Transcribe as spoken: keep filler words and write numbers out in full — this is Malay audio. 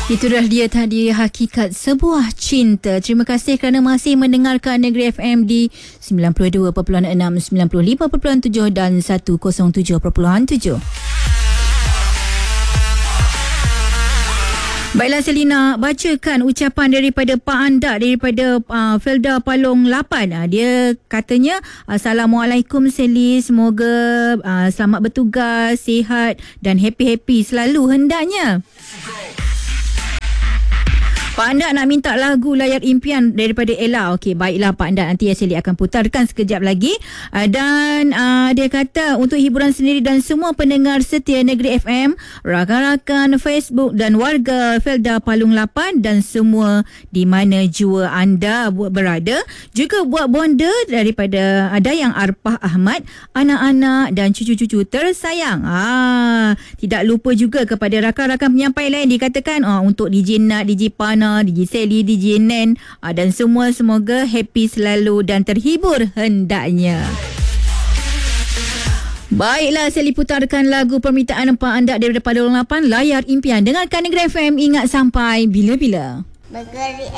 Itulah dia tadi hakikat sebuah cinta. Terima kasih kerana masih mendengarkan Negeri F M di sembilan puluh dua perpuluhan enam, sembilan puluh lima perpuluhan tujuh dan seratus tujuh perpuluhan tujuh. Baiklah Selina, bacakan ucapan daripada Pak Andak daripada uh, Felda Palong lapan. Uh, dia katanya, Assalamualaikum Seli, semoga uh, selamat bertugas, sihat dan happy-happy selalu hendaknya. Pak Andak nak minta lagu Layar Impian daripada Ella. Okey, baiklah Pak Andak, nanti Seli akan putarkan sekejap lagi. Uh, dan uh, dia kata untuk hiburan sendiri dan semua pendengar setia Negeri F M, rakan-rakan Facebook dan warga Felda Palung lapan dan semua di mana jua anda berada, juga buat bonda daripada uh, Dayang Arpah Ahmad, anak-anak dan cucu-cucu tersayang. Ah, tidak lupa juga kepada rakan-rakan penyampai lain dikatakan uh, untuk D J Nat, D J Pana, D J Sally, D J Nen uh, dan semua semoga happy selalu dan terhibur hendaknya. Baiklah, Sally putarkan lagu permintaan Pak Andak daripada Palung lapan, Layar Impian. Dengarkan Negeri F M, ingat sampai bila-bila. Negeri